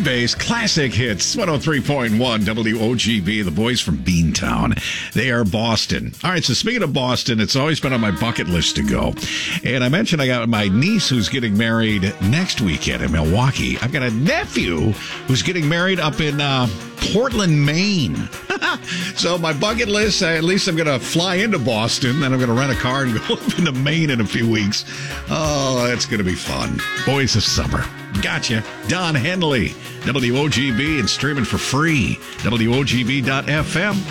Bass Classic Hits, 103.1 WOGB, the boys from Beantown. They are Boston. All right, so speaking of Boston, it's always been on my bucket list to go. And I mentioned I got my niece who's getting married next weekend in Milwaukee. I've got a nephew who's getting married up in Portland, Maine. So my bucket list, at least I'm going to fly into Boston, then I'm going to rent a car and go up into Maine in a few weeks. Oh, that's going to be fun. Boys of summer. Gotcha. Don Henley, WOGB, and streaming for free, WOGB.FM.